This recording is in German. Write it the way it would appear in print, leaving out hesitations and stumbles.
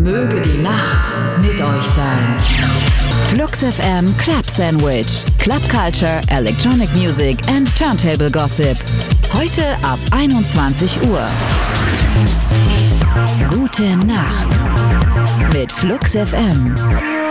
Möge die Nacht mit euch sein. Flux FM Club Sandwich. Club Culture, Electronic Music and Turntable Gossip. Heute ab 21 Uhr. Gute Nacht mit Flux FM.